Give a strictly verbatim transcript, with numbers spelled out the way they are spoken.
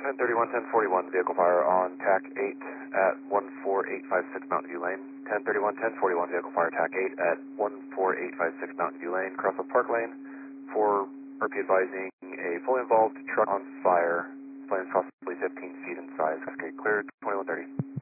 ten thirty-one, ten forty-one, vehicle fire on TAC eight at one four eight five six Mountain View Lane. ten thirty-one, ten forty-one, vehicle fire TAC eight at one four eight five six Mountain View Lane, Crossville Park Lane. For R P advising a fully involved truck on fire, flames possibly fifteen feet in size. Cascade cleared, twenty-one thirty.